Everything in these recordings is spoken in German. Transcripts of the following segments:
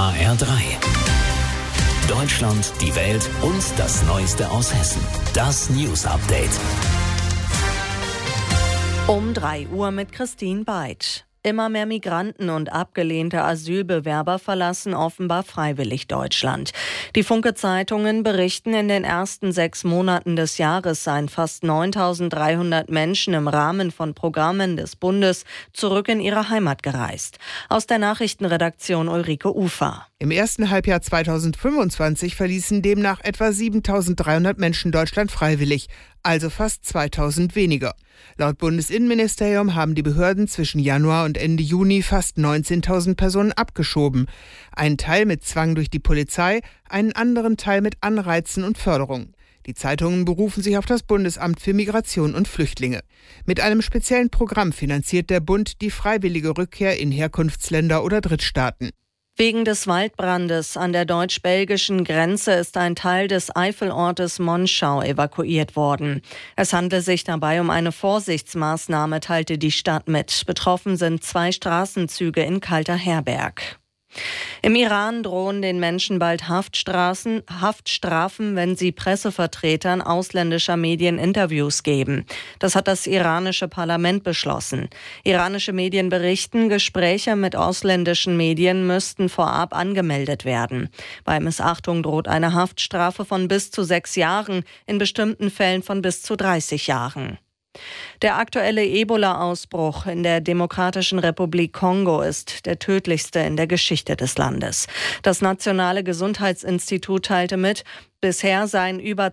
HR3. Deutschland, die Welt und das Neueste aus Hessen. Das News Update. Um 3 Uhr mit Christine Beitsch. Immer mehr Migranten und abgelehnte Asylbewerber verlassen offenbar freiwillig Deutschland. Die Funke-Zeitungen berichten, in den ersten 6 Monaten des Jahres seien fast 9.300 Menschen im Rahmen von Programmen des Bundes zurück in ihre Heimat gereist. Aus der Nachrichtenredaktion Ulrike Ufer. Im ersten Halbjahr 2025 verließen demnach etwa 7.300 Menschen Deutschland freiwillig, also fast 2.000 weniger. Laut Bundesinnenministerium haben die Behörden zwischen Januar und Ende Juni fast 19.000 Personen abgeschoben. Einen Teil mit Zwang durch die Polizei, einen anderen Teil mit Anreizen und Förderung. Die Zeitungen berufen sich auf das Bundesamt für Migration und Flüchtlinge. Mit einem speziellen Programm finanziert der Bund die freiwillige Rückkehr in Herkunftsländer oder Drittstaaten. Wegen des Waldbrandes an der deutsch-belgischen Grenze ist ein Teil des Eifelortes Monschau evakuiert worden. Es handelt sich dabei um eine Vorsichtsmaßnahme, teilte die Stadt mit. Betroffen sind 2 Straßenzüge in Kalter-Herberg. Im Iran drohen den Menschen bald Haftstrafen, wenn sie Pressevertretern ausländischer Medien Interviews geben. Das hat das iranische Parlament beschlossen. Iranische Medien berichten, Gespräche mit ausländischen Medien müssten vorab angemeldet werden. Bei Missachtung droht eine Haftstrafe von bis zu 6 Jahren, in bestimmten Fällen von bis zu 30 Jahren. Der aktuelle Ebola-Ausbruch in der Demokratischen Republik Kongo ist der tödlichste in der Geschichte des Landes. Das Nationale Gesundheitsinstitut teilte mit, bisher seien über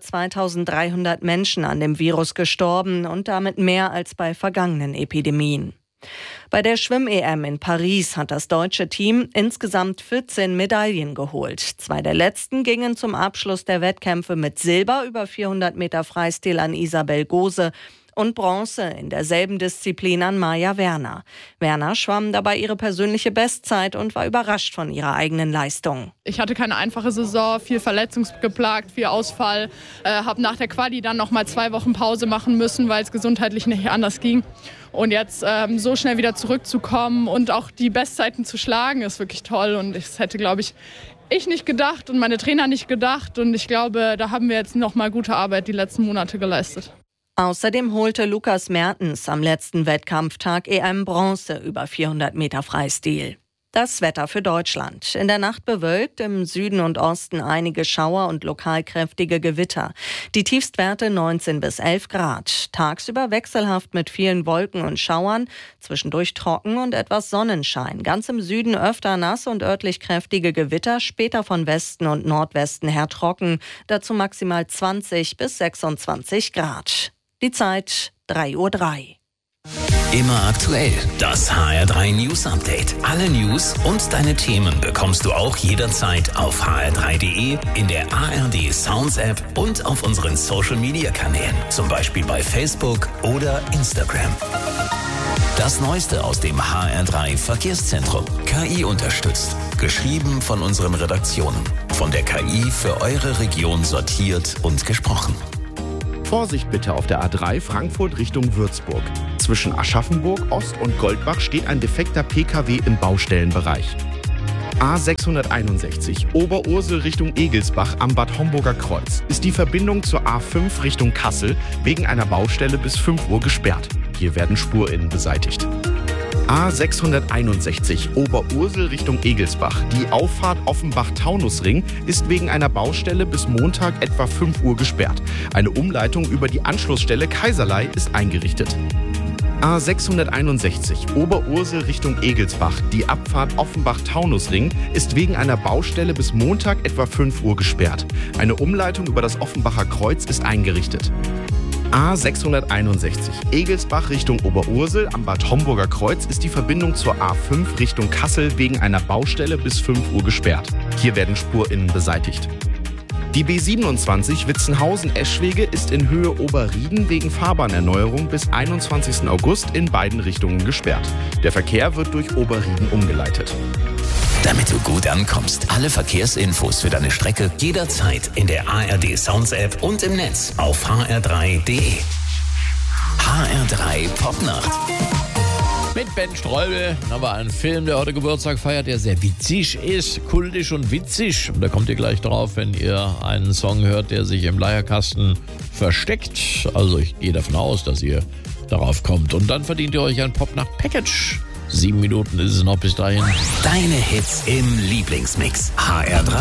2.300 Menschen an dem Virus gestorben und damit mehr als bei vergangenen Epidemien. Bei der Schwimm-EM in Paris hat das deutsche Team insgesamt 14 Medaillen geholt. 2 der letzten gingen zum Abschluss der Wettkämpfe mit Silber über 400 Meter Freistil an Isabel Gose und Bronze in derselben Disziplin an Maja Werner. Werner schwamm dabei ihre persönliche Bestzeit und war überrascht von ihrer eigenen Leistung. Ich hatte keine einfache Saison, viel verletzungsgeplagt, viel Ausfall. Habe nach der Quali dann noch mal 2 Wochen Pause machen müssen, weil es gesundheitlich nicht anders ging. Und jetzt so schnell wieder zurückzukommen und auch die Bestzeiten zu schlagen, ist wirklich toll. Und das hätte, glaube ich nicht gedacht und meine Trainer nicht gedacht. Und ich glaube, da haben wir jetzt noch mal gute Arbeit die letzten Monate geleistet. Außerdem holte Lukas Mertens am letzten Wettkampftag EM-Bronze über 400 Meter Freistil. Das Wetter für Deutschland. In der Nacht bewölkt, im Süden und Osten einige Schauer und lokal kräftige Gewitter. Die Tiefstwerte 19 bis 11 Grad. Tagsüber wechselhaft mit vielen Wolken und Schauern, zwischendurch trocken und etwas Sonnenschein. Ganz im Süden öfter nass und örtlich kräftige Gewitter, später von Westen und Nordwesten her trocken. Dazu maximal 20 bis 26 Grad. Die Zeit 3:03 Uhr. Immer aktuell. Das HR3 News Update. Alle News und deine Themen bekommst du auch jederzeit auf hr3.de, in der ARD Sounds App und auf unseren Social Media Kanälen. Zum Beispiel bei Facebook oder Instagram. Das Neueste aus dem HR3 Verkehrszentrum. KI unterstützt. Geschrieben von unseren Redaktionen. Von der KI für eure Region sortiert und gesprochen. Vorsicht bitte auf der A3 Frankfurt Richtung Würzburg. Zwischen Aschaffenburg, Ost und Goldbach steht ein defekter PKW im Baustellenbereich. A661 Oberursel Richtung Egelsbach am Bad Homburger Kreuz ist die Verbindung zur A5 Richtung Kassel wegen einer Baustelle bis 5 Uhr gesperrt. Hier werden SpurInnen beseitigt. A661 Oberursel Richtung Egelsbach. Die Auffahrt Offenbach-Taunusring ist wegen einer Baustelle bis Montag etwa 5 Uhr gesperrt. Eine Umleitung über die Anschlussstelle Kaiserlei ist eingerichtet. A661 Oberursel Richtung Egelsbach. Die Abfahrt Offenbach-Taunusring ist wegen einer Baustelle bis Montag etwa 5 Uhr gesperrt. Eine Umleitung über das Offenbacher Kreuz ist eingerichtet. A661 Egelsbach Richtung Oberursel am Bad Homburger Kreuz ist die Verbindung zur A5 Richtung Kassel wegen einer Baustelle bis 5 Uhr gesperrt. Hier werden SpurInnen beseitigt. Die B27 Witzenhausen-Eschwege ist in Höhe Oberrieden wegen Fahrbahnerneuerung bis 21. August in beiden Richtungen gesperrt. Der Verkehr wird durch Oberrieden umgeleitet. Damit du gut ankommst, alle Verkehrsinfos für deine Strecke jederzeit in der ARD Sounds App und im Netz auf hr3.de. HR3 Popnacht. Mit Ben Ströbel haben wir einen Film, der heute Geburtstag feiert, der sehr witzig ist, kultisch und witzig. Und da kommt ihr gleich drauf, wenn ihr einen Song hört, der sich im Leierkasten versteckt. Also ich gehe davon aus, dass ihr darauf kommt. Und dann verdient ihr euch ein Pop-Nacht-Package. 7 Minuten ist es noch bis dahin. Deine Hits im Lieblingsmix. HR3